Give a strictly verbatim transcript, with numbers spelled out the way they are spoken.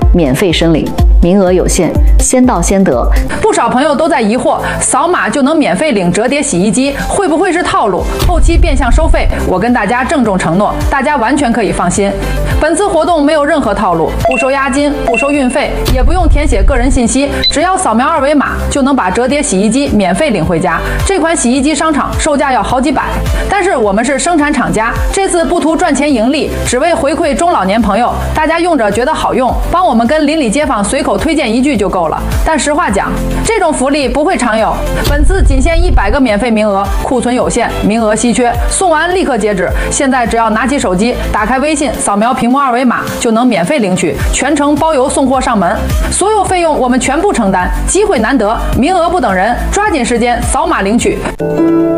免费申领，名额有限，先到先得。 不少朋友都在疑惑，扫码就能免费领折叠洗衣机，会不会是套路？后期变相收费？我跟大家郑重承诺，大家完全可以放心。本次活动没有任何套路，不收押金，不收运费，也不用填写个人信息，只要扫描二维码就能把折叠洗衣机免费领回家。这款洗衣机商场售价要好几百，但是我们是生产厂家，这次不图赚钱盈利，只为回馈中老年朋友，大家用着觉得好用，帮我们跟邻里街坊随口推荐一句就够了。但实话讲，这种福利不会常有，本次仅限一百个免费名额，库存有限，名额稀缺，送完立刻截止。现在只要拿起手机，打开微信，扫描屏幕二维码就能免费领取，全程包邮送货上门，所有费用我们全部承担。机会难得，名额不等人，抓紧时间扫码领取。